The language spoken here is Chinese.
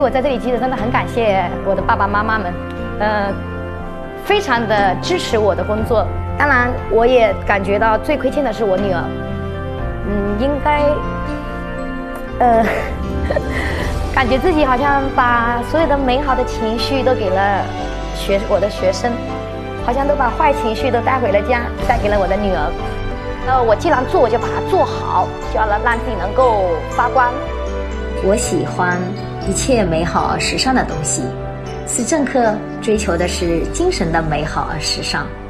我在这里其实真的很感谢我的爸爸妈妈们，非常的支持我的工作。当然，我也感觉到最亏欠的是我女儿，应该，感觉自己好像把所有的美好的情绪都给了我的学生，好像都把坏情绪都带回了家，带给了我的女儿。我既然做，我就把它做好，就要让自己能够发光。 我喜欢一切美好而时尚的东西，思政客追求的是精神的美好而时尚。